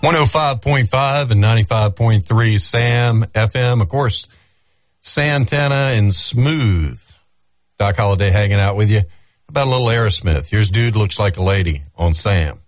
105.5 and 95.3 Sam FM. Of course, Santana and Smooth. Doc Holliday hanging out with you. How about a little Aerosmith? Here's Dude Looks Like a Lady on Sam.